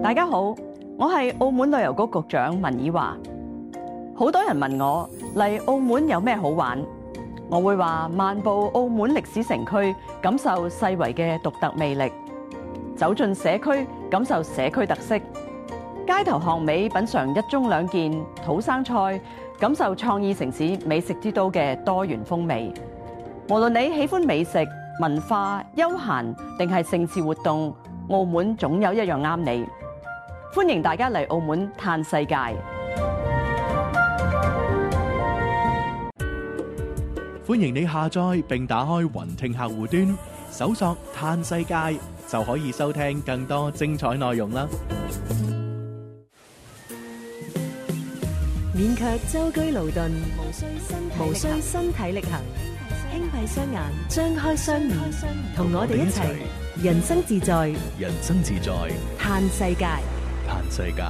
大家好，我係澳門旅遊局局長文綺華。好多人問我嚟澳門有咩好玩，我會話漫步澳門歷史城區，感受世遺嘅獨特魅力；走進社區，感受社區特色；街頭巷尾品嚐一盅兩件土生菜，感受創意城市美食之都嘅多元風味。無論你喜歡美食、文化、休閒定係盛事活動，澳門總有一樣啱你。歡迎大家嚟澳門嘆世界。 歡迎你下載並打開雲聽客戶端，搜索嘆世界就可以收聽更多精彩內容啦。 免卻舟車勞頓，無需身體力行，輕閉雙眼，張開雙耳，同我哋一齊人生自在， 人生自在， 嘆世界。 嘆世界。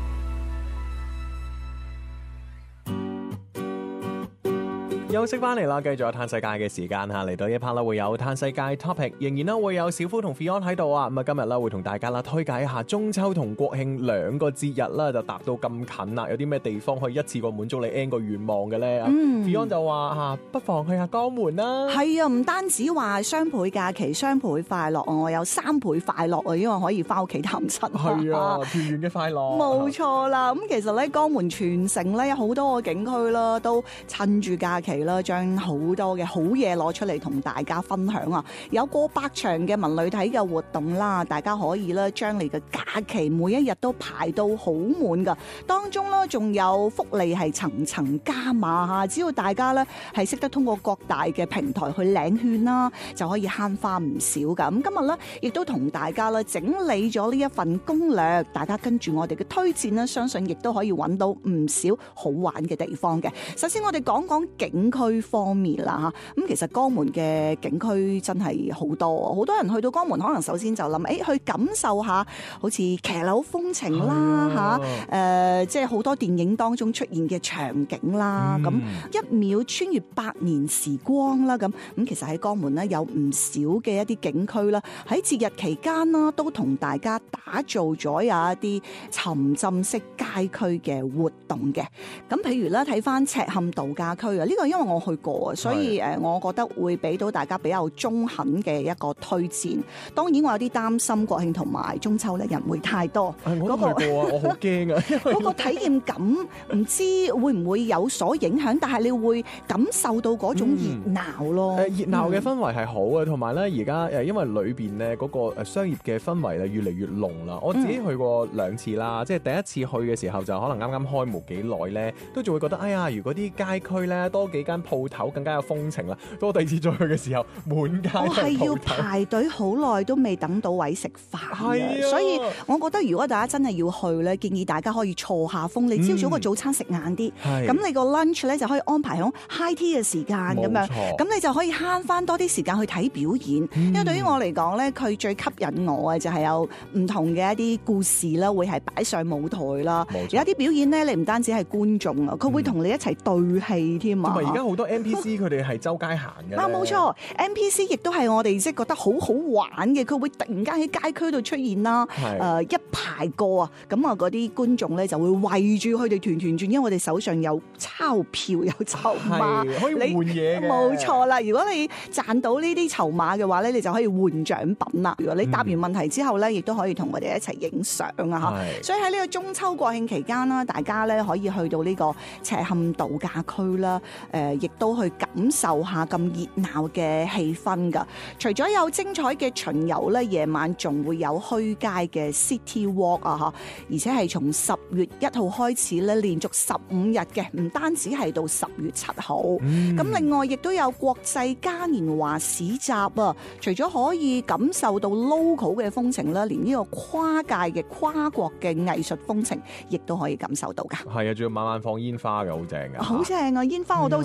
休息翻嚟啦，繼續有嘆世界嘅時間嚇，嚟到一 part 啦，會有嘆世界 topic，仍然啦會有小夫同 Fion 喺度啊。咁啊今日啦會同大家啦推介一下中秋同國慶兩個節日啦，就達到咁近啦，有啲咩地方可以一次過滿足你 N 個願望嘅咧？Fion 就話嚇，不妨去下江門啦。 係啊，唔單止話雙倍假期、雙倍快樂啊，我有3倍快樂啊，因為可以翻屋企探親。 係啊，團圓嘅快樂。 冇錯啦，咁其實咧江門全城咧有好多個景區啦，都趁住假期啦，將好多嘅好嘢攞出嚟同大家分享啊！有過百場嘅文旅體嘅活動啦，大家可以咧將你嘅假期每一日都排到好滿噶。當中咧仲有福利係層層加碼嚇，只要大家咧係識得通過各大嘅平台去領券啦，就可以慳花唔少噶。咁今日咧亦都同大家咧整理咗呢一份攻略，大家跟住我哋嘅推薦咧，相信亦都可以揾到唔少好玩嘅地方嘅。首先我哋講講景區方面啦嚇，咁其實江門嘅景區真係好多，好多人去到江門可能首先就諗，去感受下好似騎樓風情啦嚇，即係好多電影當中出現嘅場景啦，咁一秒穿越百年時光啦，咁其實喺江門呢，有唔少嘅一啲景區啦，喺節日期間啦都同大家打造咗有一啲沉浸式街區嘅活動嘅。咁譬如咧睇翻赤坎度假區啊，呢個因為我去過啊，所以我覺得會俾到大家比較中肯嘅一個推薦。當然我有啲擔心國慶同埋中秋咧人會太多， 我都去過啊，我好驚啊！ 嗰個體驗感唔知會唔會有所影響，但係你會感受到嗰種熱鬧咯。 熱鬧嘅氛圍係好嘅，同埋咧而家因為裏邊咧嗰個商業嘅氛圍咧越嚟越濃啦。我自己去過2次啦，即係第一次去嘅時候就可能啱啱開幕幾耐咧，都仲會覺得哎呀，如果啲街區咧多幾間鋪頭更加有風情啦。到第二次再去嘅時候，滿街都係鋪頭。我係要排隊好耐都未等到位食飯嘅，所以我覺得如果大家真係要去咧，建議大家可以錯下風。你朝早個早餐食晏啲，咁你個 lunch 咧就可以安排喺 high tea 嘅時間咁樣，咁你就可以慳翻多啲時間去睇表演。因為對於我嚟講咧，佢最吸引我嘅就係有唔同嘅一啲故事啦，會係擺上舞台啦。有一啲表演咧，你唔單止係觀眾啊，佢會同你一齊對戲添啊。同埋而家好多 NPC 佢哋係周街行嘅。 冇錯 ，NPC 亦都係我哋即係覺得好好玩嘅，佢會突然間喺街區度出現啦。一排個啊，咁啊嗰啲觀眾咧就會圍住佢哋團轉，因為我哋手上有鈔票有籌碼， 可以換嘢嘅。 冇錯啦，如果你賺到呢啲籌碼嘅話咧，你就可以換獎品啦。如果你答完問題之後咧，亦都可以同我哋一齊影相啊嚇。所以喺呢個中秋國慶期間啦，大家咧可以去到呢個赤坎度假區啦，亦都去感受下咁熱鬧嘅氣氛㗎。除咗有精彩嘅巡遊咧，夜晚仲會有虛街嘅 City Walk 啊嚇，而且係從10月1號開始咧，連續15日嘅，唔單止係到10月7號。咁另外亦都有國際嘉年華市集啊，除咗可以感受到 local 嘅風情啦，連呢個跨界嘅跨國嘅藝術風情，亦都可以感受到㗎。 係啊，仲要晚晚放煙花嘅，好正㗎。 好正啊！煙花我都好似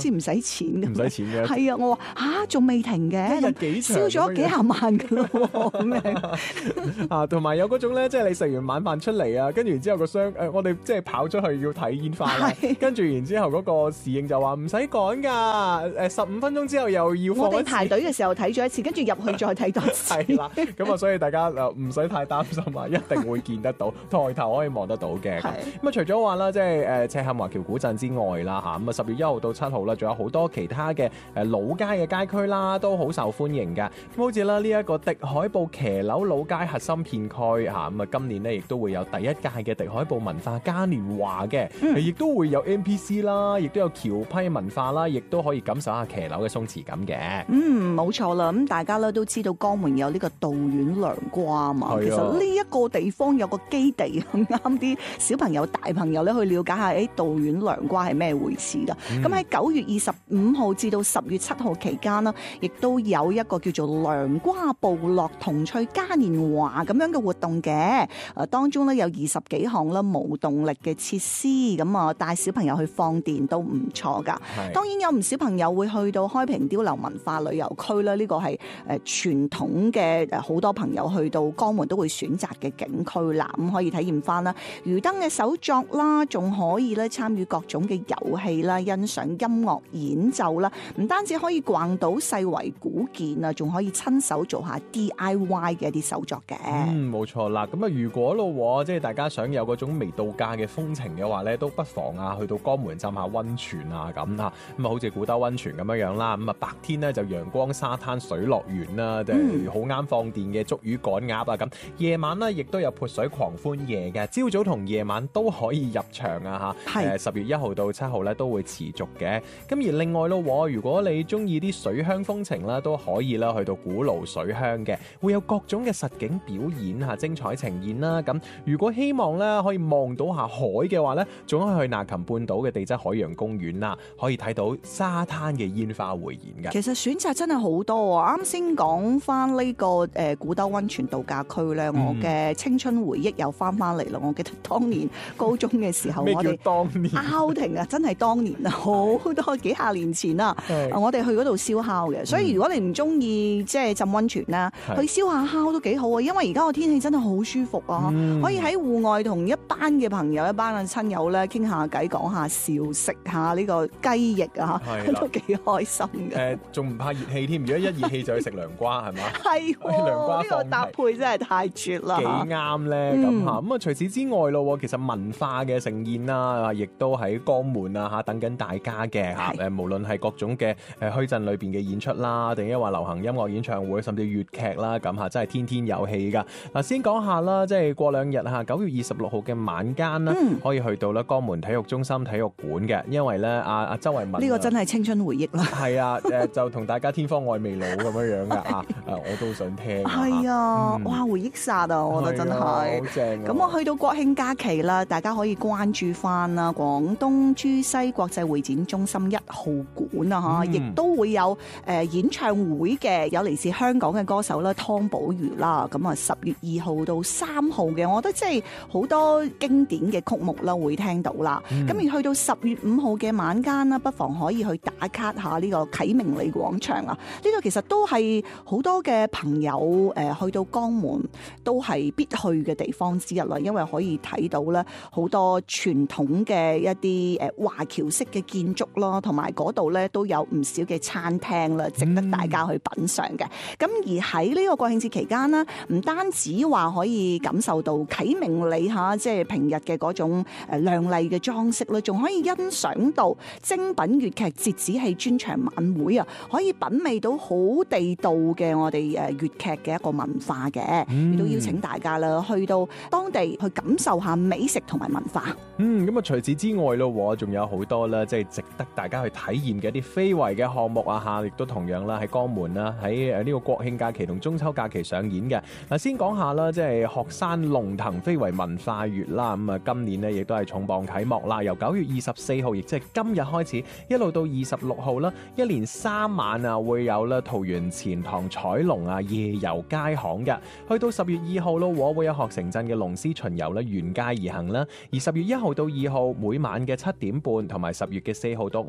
知唔使錢嘅， 唔使錢嘅。 係啊，我話嚇仲未停嘅， 一日幾場燒咗幾廿萬㗎咯喎，咁樣啊，同埋有嗰種咧，即係你食完晚飯出嚟啊，跟住然之後個箱我哋即係跑出去要睇煙花啦，跟住然之後嗰個侍應就話唔使趕㗎，15分鐘之後又要放一次。 我哋排隊嘅時候睇咗一次，跟住入去再睇多次。 係啦，咁啊，所以大家唔使太擔心啊，一定會見得到，抬頭可以望得到嘅。咁啊，除咗話啦，即係赤坎華僑古鎮之外啦嚇，咁啊10月1號到7號啦，仲有好多其他嘅老街嘅街區啦，都好受歡迎㗎。咁好似啦呢一個迪海埔騎樓老街核心片區嚇，咁啊今年呢亦都會有第一屆嘅迪海埔文化嘉年華嘅，亦都會有 NPC 啦，亦都有橋批文化啦，亦都可以感受下騎樓嘅鬆弛感嘅。 冇錯啦，咁大家咧都知道江門有呢個道院涼瓜啊嘛，其實呢一個地方有個基地啱啲小朋友大朋友咧去了解下道院涼瓜係咩回事啦。咁喺9月25號至到10月7號期間啦，亦都有一個叫做涼瓜部落童趣嘉年華咁樣嘅活動嘅。當中咧有20幾項啦無動力嘅設施，咁啊帶小朋友去放電都唔錯噶。當然有唔少朋友會去到開平碉樓文化旅遊區啦，呢個係傳統嘅好多朋友去到江門都會選擇嘅景區啦。咁可以體驗翻啦魚燈嘅手作啦，仲可以咧參與各種嘅遊戲啦，欣賞音樂演奏啦。唔單止可以逛到世遺古建啊，仲可以親手做下 DIY 嘅一啲手作嘅。 冇錯啦。咁啊，如果咯，即係大家想有嗰種微度假嘅風情嘅話咧，都不妨啊去到江門浸下溫泉啊咁啊。咁啊，好似古兜溫泉咁樣啦。咁啊，白天咧就陽光沙灘水樂園啦，即係好啱放電嘅捉魚趕鴨啊咁。夜晚咧亦都有潑水狂歡夜嘅，朝早同夜晚都可以入場啊嚇。10月1號到7號咧都會持續嘅。咁而另外咯，如果你中意啲水鄉風情啦，都可以啦去到古爐水鄉嘅，會有各種嘅實景表演嚇，精彩呈現啦。咁如果希望咧可以望到下海嘅話咧，仲可以去那琴半島嘅地質海洋公園啦，可以睇到沙灘嘅煙花匯演嘅。 其實選擇真係好多啊！啱先講翻呢個古兜溫泉度假區咧，我嘅青春回憶又翻嚟啦！我記得當年高中嘅時候，我哋當年 outing 啊，真係當年啊，好多幾廿年前啦，我哋去嗰度燒烤嘅。所以如果你唔中意即係浸溫泉啦，去燒下烤都幾好啊！因為而家個天氣真係好舒服啊，可以喺戶外同一班嘅朋友、一班嘅親友咧傾下偈、講下笑、食下呢個雞翼啊，都幾開心嘅。 仲唔怕熱氣添？如果一熱氣就去食涼瓜係嘛？ 係涼瓜呢個搭配真係太絕啦！ 幾啱咧咁嚇。咁啊，除此之外咯，其實文化嘅盛宴啦，亦都喺江門啊嚇等緊大家嘅嚇。無論係各種嘅墟鎮裏邊嘅演出啦，定抑或流行音樂演唱會，甚至粵劇啦咁嚇，真係天天有戲㗎。嗱，先講下啦，即係過2日嚇9月26號嘅晚間啦，可以去到咧江門體育中心體育館嘅，因為咧阿周慧敏呢個真係青春回憶啦。 係啊，就同大家天荒愛未老咁樣㗎啊！我都想聽。 係啊，哇！回憶殺啊，我覺得真係好正。 咁我去到國慶假期啦，大家可以關注翻啦，廣東珠西國際會展中心1號館啊嚇，亦都會有演唱會嘅，有嚟自香港嘅歌手啦，湯寶如啦。咁啊10月2號到3號嘅，我覺得即係好多經典嘅曲目啦，會聽到啦。咁而去到10月5號嘅晚間啦，不妨可以去打卡下呢個啟明里廣場啊！呢個其實都係好多嘅朋友去到江門都係必去嘅地方之一啦，因為可以睇到咧好多傳統嘅一啲華僑式嘅建築啦，同埋嗰度咧都有唔少嘅餐廳啦，值得大家去品嚐嘅。咁而喺呢個國慶節期間呢，唔單止話可以感受到啟明里嚇，即係平日嘅嗰種亮麗嘅裝飾啦，仲可以欣賞到精品粵劇折子戲專場晚會啊，可以品味到好地道嘅我哋粵劇嘅一個文化嘅，亦都邀請大家啦去到當地去感受下美食同埋文化。 咁啊，除此之外咯，仲有好多啦，即係值得大家去體驗嘅一啲非遺嘅項目啊嚇，亦都同樣啦喺江門啦，喺呢個國慶假期同中秋假期上演嘅。嗱，先講下啦，即係鶴山龍騰非遺文化月啦，咁啊今年呢亦都係重磅啟幕啦，由9月24號，亦即係今日開始，一路到26號啦，一連3晚啊會有啦桃園錢塘彩龍啊夜遊街巷嘅，去到10月2號咯，會有鶴城鎮嘅龍獅巡遊啦沿街而行啦，而10月1號到2號每晚嘅7點半，同埋10月嘅4號到5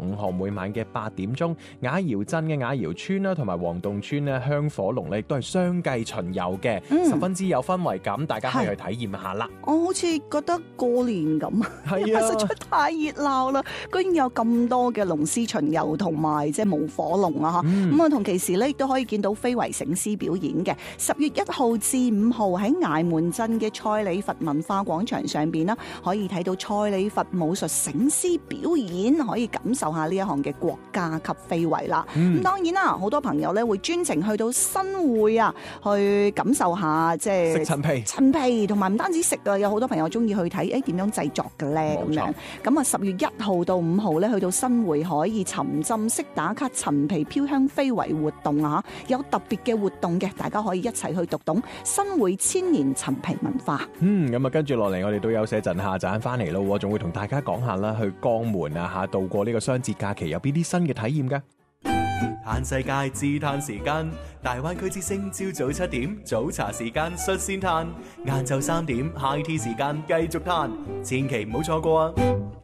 5號每晚嘅8點鐘，雅瑤鎮嘅雅瑤村啦，同埋黃洞村咧香火龍咧，亦都係相繼巡遊嘅，十分之有氛圍感，大家可以去體驗下啦。 我好似覺得過年咁， 係啊， 實在太熱鬧啦！居然有咁多嘅龍獅巡遊同埋即係舞火龍啊！咁啊，同其時咧亦都可以見到非遺醒獅表演嘅。10月1號至5號喺崖門鎮嘅蔡李佛文化廣場上邊啦，可以睇到蔡李佛武術醒獅表演，可以感受下呢一項嘅國家級非遺啦。咁當然啦，好多朋友咧會專程去到新會啊，去感受下即係食陳皮，同埋唔單止食啊，有好多朋友中意去睇點樣製作嘅咧咁樣。咁啊10月1號到5號咧去到新會可以沉浸式打卡陳皮飄香非遺活動啊，有特別嘅活動嘅，大家可以一齊去讀懂新會千年陳皮文化。 咁啊跟住落嚟我哋都休息一陣，下陣翻嚟咯，仲會同大家講下啦，去江門啊嚇度過呢個雙節假期有邊啲新嘅體驗㗎？ 嘆世界自嘆時間，大灣區之聲朝早7點早茶時間率先嘆，晏晝3點 High Tea 時間繼續嘆，千祈唔好錯過啊！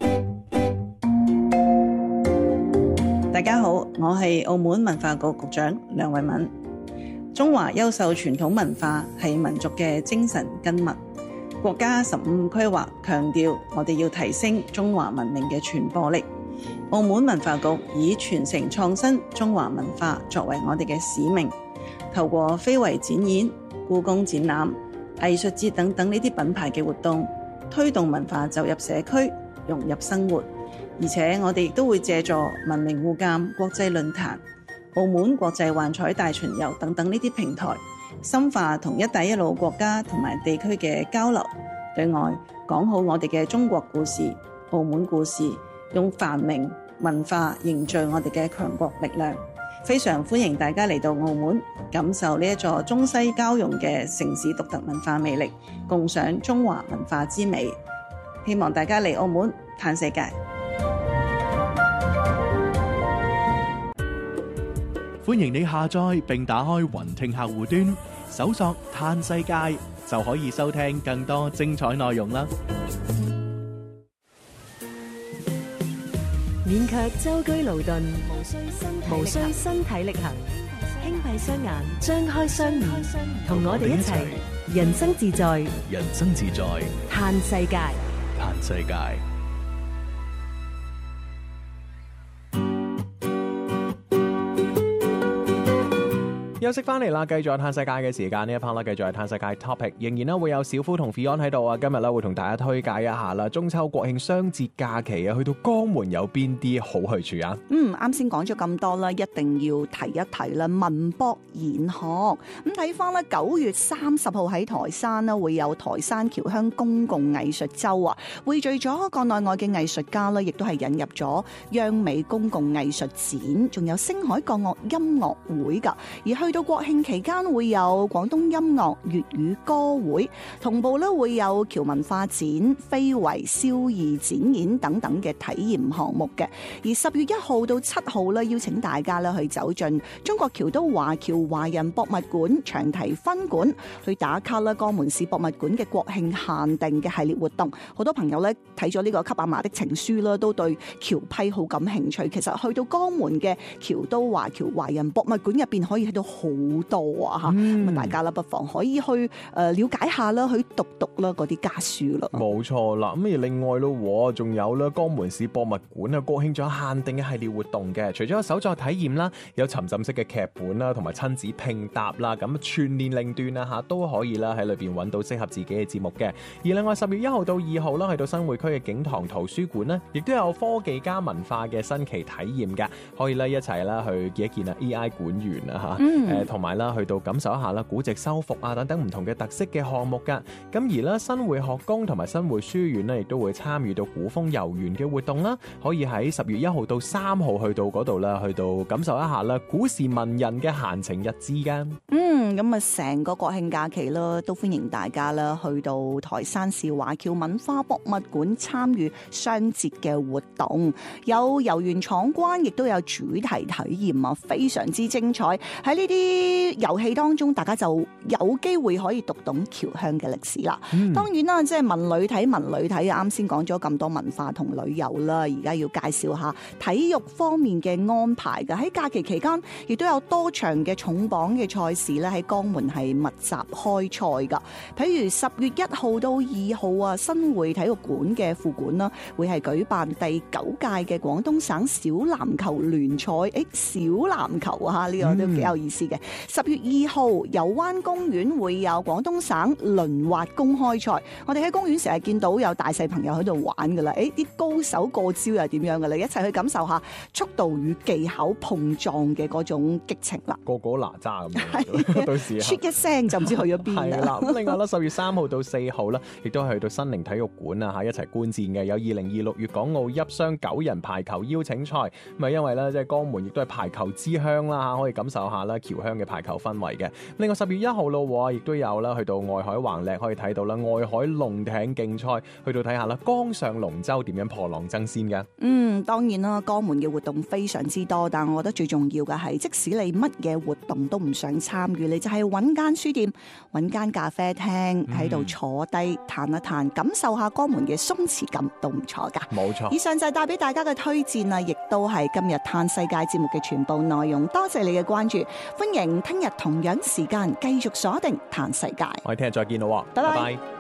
大家好，我係澳門文化局局長梁慧敏。中華優秀傳統文化係民族嘅精神根脈。國家15規劃強調，我哋要提升中華文明嘅傳播力。澳門文化局以傳承創新中華文化作為我哋嘅使命，透過非遺展演、故宮展覽、藝術節等等呢啲品牌嘅活動，推動文化走入社區，融入生活。而且我哋亦都會借助文明互鑒國際論壇、澳門國際幻彩大巡遊等等呢啲平台，深化同一帶一路國家同埋地區嘅交流，對外講好我哋嘅中國故事、澳門故事，用繁榮文化凝聚我哋嘅強國力量。非常歡迎大家嚟到澳門，感受呢一座中西交融嘅城市獨特文化魅力，共賞中華文化之美。希望大家嚟澳門嘆世界。 歡迎你下載並打開雲聽客戶端，搜索嘆世界就可以收聽更多精彩內容啦。 免卻舟車勞頓，無需身體力行，輕閉雙眼，張開雙耳，同我哋一齊人生自在， 人生自在， 嘆世界。 嘆世界。 休息翻嚟啦，繼續係嘆世界嘅時間，呢一 part 啦，繼續係嘆世界 topic， 仍然咧會有小夫同 Fion 喺度啊。今日咧會同大家推介一下啦，中秋國慶雙節假期啊，去到江門有邊啲好去處啊？ 啱先講咗咁多啦，一定要提一提啦，文博研學。咁睇翻咧9月30號喺台山啦，會有台山僑鄉公共藝術周啊，匯聚咗國內外嘅藝術家啦，亦都係引入咗央美公共藝術展，仲有星海國樂音樂會噶。而去到國慶期間會有廣東音樂粵語歌會，同步咧會有僑文化展、非遺燒義展演等等嘅體驗項目嘅。而10月1號到7號咧，邀請大家咧去走進中國僑都華僑華人博物館長堤分館，去打卡啦江門市博物館嘅國慶限定嘅系列活動。好多朋友咧睇咗呢個給阿嫲的情書啦，都對僑批好感興趣。其實去到江門嘅僑都華僑華人博物館入邊，可以睇到好多啊嚇，咁大家啦不妨可以去了解下啦，去讀啦嗰啲家書啦。 冇錯啦，咁而另外咯，仲有咧江門市博物館啊，國慶仲有限定嘅系列活動嘅，除咗有手作體驗啦，有沉浸式嘅劇本啦，同埋親子拼搭啦，咁全年齡段啊嚇都可以啦喺裏邊揾到適合自己嘅節目嘅。而另外10月1號到2號啦，去到新會區嘅景堂圖書館呢，亦都有科技加文化嘅新奇體驗嘅，可以咧一齊啦去見一見啊 AI 館員啊嚇，同埋啦去到感受一下啦古籍修復啊等等唔同嘅特色嘅項目噶。咁而咧新會學宮同埋新會書院呢，亦都會參與到古風遊園嘅活動啦，可以喺10月1號到3號去到嗰度啦，去到感受一下啦古時文人嘅閒情逸致噶。 咁啊成個國慶假期啦，都歡迎大家啦去到台山市華僑文化博物館參與雙節嘅活動，有遊園闖關，亦都有主題體驗啊，非常之精彩。喺呢啲啲遊戲當中，大家就有機會可以讀懂僑鄉嘅歷史啦。當然啦，即係文旅睇文旅睇，啱先講咗咁多文化同旅遊啦，而家要介紹下體育方面嘅安排嘅。喺假期期間，亦都有多場嘅重磅嘅賽事咧喺江門係密集開賽噶。譬如10月1號到2號啊，新會體育館嘅副館啦，會係舉辦第9屆嘅廣東省小籃球聯賽。小籃球啊，呢個都幾有意思嘅。10月2號，油灣公園會有廣東省輪滑公開賽。我哋喺公園成日見到有大細朋友喺度玩噶啦，啲高手過招又係點樣噶啦？一齊去感受下速度與技巧碰撞嘅嗰種激情啦！ 個個哪吒咁樣，到時出一聲就唔知去咗邊啦。 係啦，咁另外啦，10月3號到4號啦，亦都係去到新寧體育館啊一齊觀戰嘅，有2026粵港澳邑商9人排球邀請賽。咁啊，因為咧即係江門亦都係排球之鄉啦，可以感受下啦僑鄉嘅排球氛圍嘅。另外10月1號咯，亦都有啦，去到外海橫瀝可以睇到啦，外海龍艇競賽，去到睇下啦，江上龍舟點樣破浪爭先嘅。 當然啦，江門嘅活動非常之多，但我覺得最重要嘅係，即使你乜嘢活動都唔想參與，你就係揾間書店、揾間咖啡廳喺度坐低嘆一嘆，感受下江門嘅鬆弛感都唔錯噶。 冇錯。以上就係帶俾大家嘅推薦啦，亦都係今日嘆世界節目嘅全部內容。多謝你嘅關注，歡迎聽日同樣時間繼續鎖定嘆世界。 我哋聽日再見咯， 拜拜。 拜拜。